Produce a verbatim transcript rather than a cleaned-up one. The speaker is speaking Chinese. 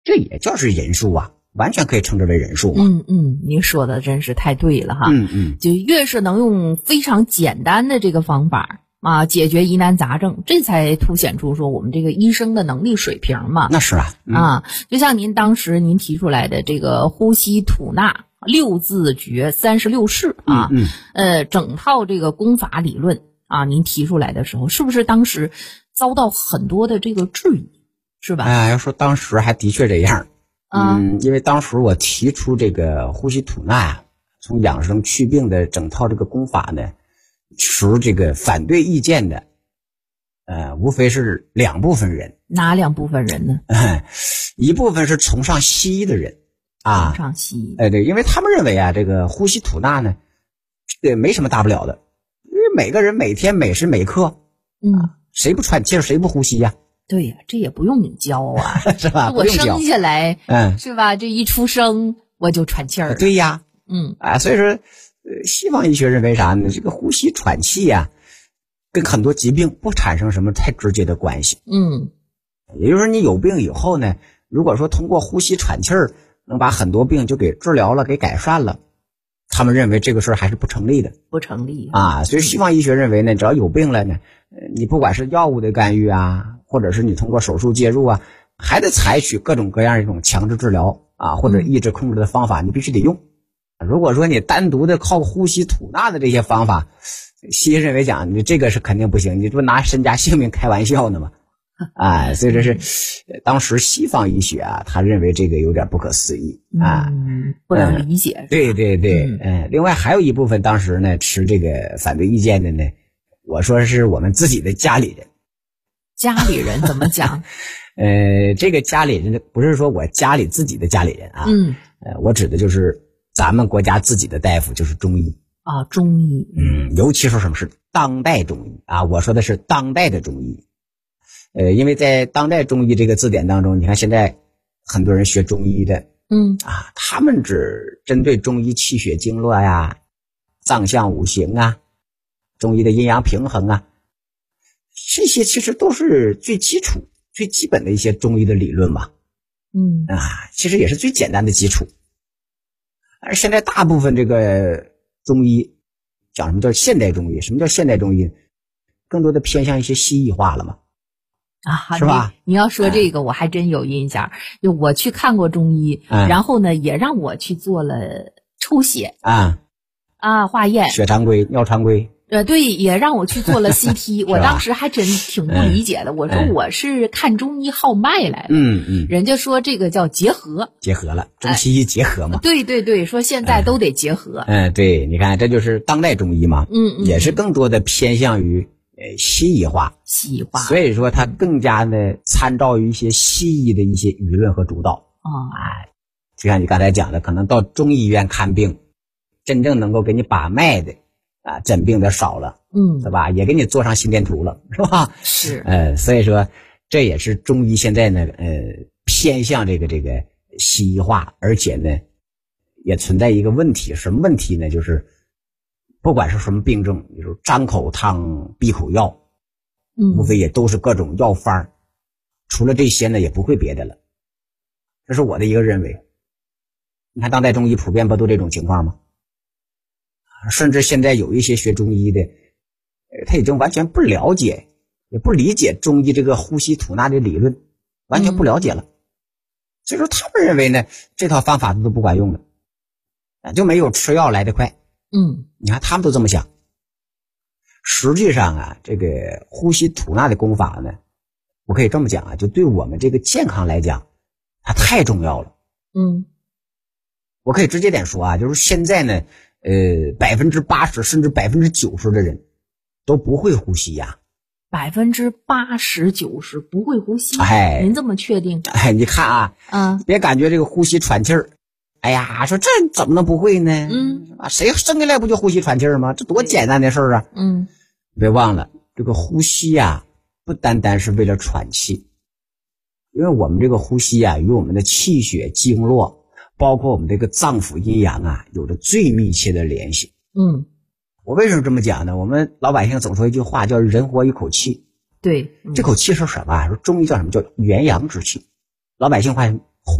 这也叫是人术啊，完全可以称之为人术嘛。 嗯嗯，您说的真是太对了哈。 嗯嗯， 就越是能用非常简单的这个方法啊解决疑难杂症，这才凸显出说我们这个医生的能力水平嘛。 那是啊。 嗯、啊，就像您当时您提出来的这个呼吸吐纳六字诀三十六式啊， 嗯嗯呃，整套这个功法理论啊，您提出来的时候，是不是当时遭到很多的这个质疑，是吧？ 哎呀，要说当时还的确这样。嗯，因为当时我提出这个呼吸吐纳啊，从养生祛病的整套这个功法呢，持这个反对意见的，呃，无非是两部分人。 哪两部分人呢？ 一部分是崇尚西医的人啊， 崇尚西医。 哎，对，因为他们认为啊，这个呼吸吐纳呢，这个没什么大不了的，因为每个人每天每时每刻， 嗯， 谁不喘气儿谁不呼吸呀、啊？ 对呀，这也不用你教啊， 是吧？ 我生下来， 嗯， 是吧？这一出生我就喘气儿。 对呀， 嗯， 啊，所以说，呃，西方医学认为啥呢？这个呼吸喘气呀、啊，跟很多疾病不产生什么太直接的关系。 嗯， 也就是说，你有病以后呢，如果说通过呼吸喘气儿能把很多病就给治疗了，给改善了，他们认为这个事儿还是不成立的， 不成立啊。所以西方医学认为呢，只要有病了呢，你不管是药物的干预啊，或者是你通过手术介入啊，还得采取各种各样一种强制治疗啊，或者抑制控制的方法，你必须得用。如果说你单独的靠呼吸吐纳的这些方法，西医认为讲你这个是肯定不行，你不拿身家性命开玩笑呢吗？啊，所以这是当时西方医学啊，他认为这个有点不可思议啊， 嗯，不能理解。 嗯、对对对，嗯、呃，另外还有一部分当时呢持这个反对意见的呢，我说是我们自己的家里人。 家里人怎么讲？ 呃，这个家里人不是说我家里自己的家里人啊， 嗯， 呃，我指的就是咱们国家自己的大夫，就是中医啊，中医， 嗯，尤其是什么是当代中医啊，我说的是当代的中医。呃，因为在当代中医这个字典当中，你看现在很多人学中医的， 嗯啊，他们只针对中医气血经络呀、脏象五行啊、中医的阴阳平衡啊，这些其实都是最基础、最基本的一些中医的理论嘛。 嗯啊，其实也是最简单的基础。而现在大部分这个中医讲什么叫现代中医？什么叫现代中医？更多的偏向一些西医化了嘛。 啊， 是吧？ 你, 你要说这个，我还真有印象。就我去看过中医， 嗯、 然后呢，也让我去做了抽血啊啊化验， 血常规、尿常规。 呃，对，也让我去做了 C T。我当时还真挺不理解的，我说我是看中医号脉来的。 嗯嗯， 人家说这个叫结合， 结合了，中西医结合嘛。 呃、对对对，说现在都得结合。 嗯，嗯对，你看这就是当代中医嘛。 嗯嗯， 也是更多的偏向于。呃，西医化， 西医化， 所以说它更加的参照于一些西医的一些舆论和主导。 哦， 哎，就像你刚才讲的，可能到中医院看病，真正能够给你把脉的啊，诊病的少了， 嗯， 是吧？也给你做上心电图了，是吧？ 是， 呃，所以说这也是中医现在呢，呃，偏向这个这个西医化，而且呢，也存在一个问题，什么问题呢？就是。不管是什么病症，比如张口汤、闭口药， 嗯， 无非也都是各种药方，除了这些呢，也不会别的了。这是我的一个认为。你看当代中医普遍不都这种情况吗？甚至现在有一些学中医的，他已经完全不了解，也不理解中医这个呼吸吐纳的理论，完全不了解了。嗯、所以说他们认为呢，这套方法都不管用了，就没有吃药来得快。 嗯， 你看他们都这么想。实际上啊，这个呼吸吐纳的功法呢，我可以这么讲啊，就对我们这个健康来讲，它太重要了。 嗯， 我可以直接点说啊，就是现在呢，呃，百分之八十甚至百分之九十的人都不会呼吸呀。 百分之八十九十不会呼吸？ 哎， 您这么确定？ 哎，你看啊， 嗯， 别感觉这个呼吸喘气儿。哎呀，说这怎么能不会呢？ 嗯， 谁生下来不就呼吸喘气儿吗？这多简单的事儿啊！ 嗯， 别忘了这个呼吸呀、啊，不单单是为了喘气，因为我们这个呼吸啊，与我们的气血经络，包括我们这个脏腑阴阳啊，有着最密切的联系。 嗯， 我为什么这么讲呢？我们老百姓总说一句话，叫“人活一口气”。 对， 嗯、这口气是什么啊？说中医叫什么？叫元阳之气。老百姓话